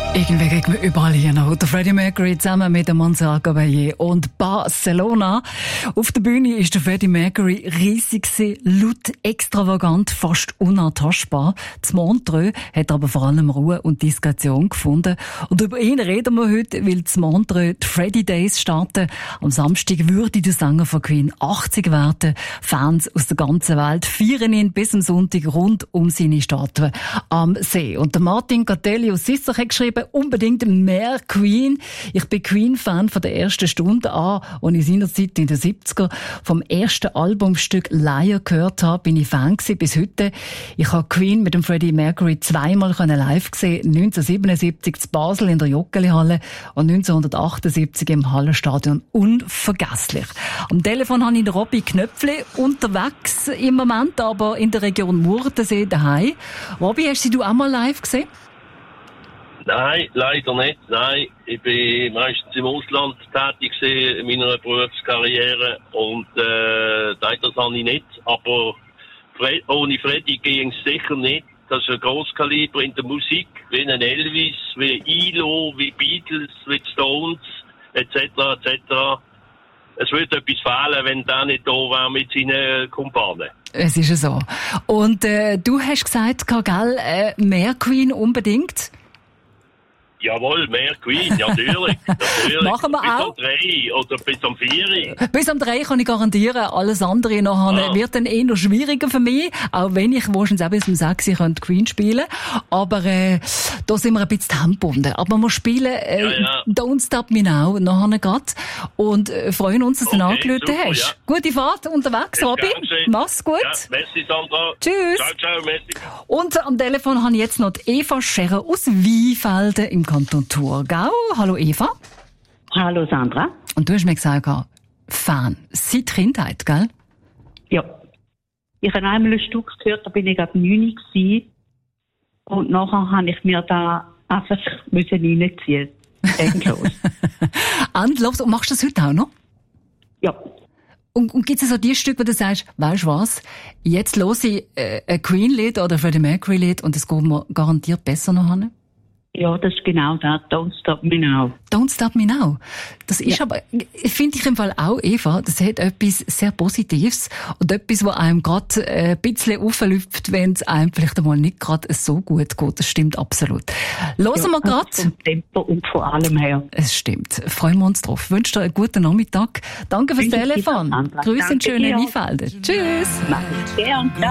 Irgendwie kriegt man überall hier noch. Der Freddie Mercury zusammen mit dem Montserrat Caballé und Barcelona. Auf der Bühne ist der Freddie Mercury riesig gewesen, laut, extravagant, fast unantastbar. Das Montreux hat aber vor allem Ruhe und Diskretion gefunden. Und über ihn reden wir heute, weil das Montreux die Freddie Days starten. Am Samstag würde der Sänger von Queen 80 werden. Fans aus der ganzen Welt feiern ihn bis am Sonntag rund um seine Statue am See. Und der Martin Catelli aus Sissach hat geschrieben, unbedingt mehr Queen. Ich bin Queen-Fan von der ersten Stunde an, als ich seinerzeit in den 70er vom ersten Albumstück Liar gehört habe, bin ich Fan gewesen bis heute. Ich habe Queen mit dem Freddie Mercury zweimal live gesehen, 1977 in Basel in der Joggeli-Halle und 1978 im Hallenstadion. Unvergesslich. Am Telefon habe ich den Robby Knöpfli unterwegs im Moment, aber in der Region Murtensee daheim. Robby, hast du auch mal live gesehen? Nein, leider nicht. Nein, ich bin meistens im Ausland tätig in meiner Berufskarriere und das habe ich nicht. Aber ohne Freddie ging es sicher nicht. Das ist ein Grosskaliber in der Musik, wie ein Elvis, wie ILO, wie Beatles, wie Stones, etc. etc. Es würde etwas fehlen, wenn der nicht da wäre mit seinen Kumpanen. Es ist ja so. Und du hast gesagt, gell, mehr Queen unbedingt? Jawohl, mehr Queen, natürlich. Machen wir auch. Bis am 3 oder bis am 4. Bis am 3 kann ich garantieren. Alles andere nachher wird dann eher schwieriger für mich. Auch wenn ich wahrscheinlich auch bis um 6 könnte Queen spielen. Aber da sind wir ein bisschen handgebunden. Aber wir spielen Don't Stop Me Now nachher gerade. Und freuen uns, dass du angerufen hast. Ja. Gute Fahrt unterwegs, Robby. Mach's gut. Ja, merci, Sandra. Tschüss. Ciao, ciao, merci. Und am Telefon habe ich jetzt noch die Eva Scherer aus Weinfelden im Kanton Thurgau. Hallo Eva. Hallo Sandra. Und du hast mir gesagt, Fan seit Kindheit, gell? Ja. Ich habe einmal ein Stück gehört, da bin ich gerade 9 gewesen. Und nachher habe ich mir da einfach reinziehen. Endlos. Endlos. Und machst du das heute auch noch? Ja. Und gibt es so die Stücke, wo du sagst, weisst du was, jetzt höre ich ein Queen-Lied oder ein Freddie Mercury-Lied und es geht mir garantiert besser noch hin? Ja, das ist genau das. Don't Stop Me Now. Don't Stop Me Now. Das ist aber, finde ich im Fall auch, Eva, das hat etwas sehr Positives und etwas, was einem gerade ein bisschen auflüpft, wenn es einem vielleicht einmal nicht gerade so gut geht. Das stimmt absolut. Hören wir gerade. Vom Tempo und von allem her. Es stimmt. Freuen wir uns drauf. Ich wünsche dir einen guten Nachmittag. Danke fürs Telefon. Grüße in schönen Weinfelden. Tschüss. Gern.